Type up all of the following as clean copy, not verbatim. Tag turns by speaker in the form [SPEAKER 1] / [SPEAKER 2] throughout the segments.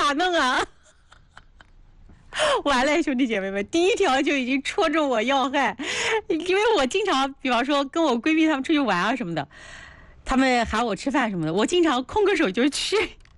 [SPEAKER 1] 咋弄啊？完了，兄弟姐妹们，第一条就已经戳中我要害，因为我经常，比方说跟我闺蜜她们出去玩啊什么的，她们喊我吃饭什么的，我经常空个手就去。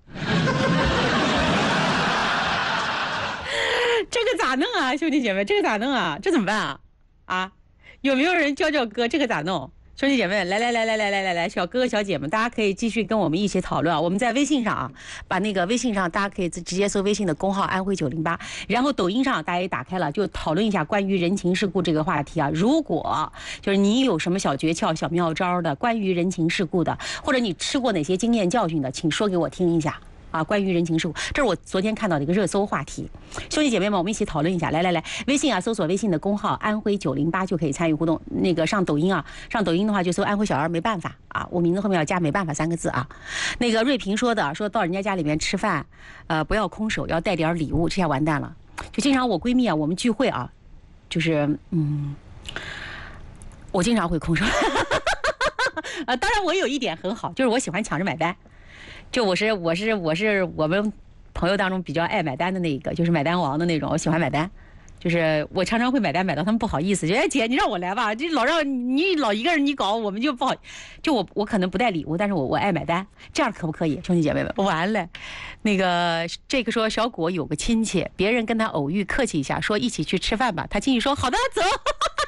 [SPEAKER 1] 这个咋弄啊，兄弟姐妹？这个咋弄啊？这怎么办啊？啊，有没有人教教哥？这个咋弄？兄弟姐妹，来，小哥哥小姐们，大家可以继续跟我们一起讨论啊。我们在微信上啊，把那个微信上大家可以直接搜微信的公号安徽908，然后抖音上大家也打开了，就讨论一下关于人情世故这个话题啊。如果就是你有什么小诀窍、小妙招的，关于人情世故的，或者你吃过哪些经验教训的，请说给我听一下。啊，关于人情世故，这是我昨天看到的一个热搜话题，兄弟姐妹们，我们一起讨论一下。来，微信啊，搜索微信的公号安徽908就可以参与互动。那个上抖音啊，上抖音的话就搜安徽小儿没办法啊，我名字后面要加没办法3个字啊。那个瑞平说的，说到人家家里面吃饭，不要空手，要带点礼物，这下完蛋了。就经常我闺蜜啊，我们聚会啊，就是我经常会空手。当然我有一点很好，就是我喜欢抢着买单。就我是我们朋友当中比较爱买单的那一个，就是买单王的那种，我喜欢买单，就是我常常会买单买到他们不好意思，就姐你让我来吧，这老让你老一个人你搞，我们就不好，就我可能不带礼物，但是我爱买单，这样可不可以，兄弟姐妹们？完了，那个这个说小果有个亲戚，别人跟他偶遇客气一下，说一起去吃饭吧，他亲戚说好的走。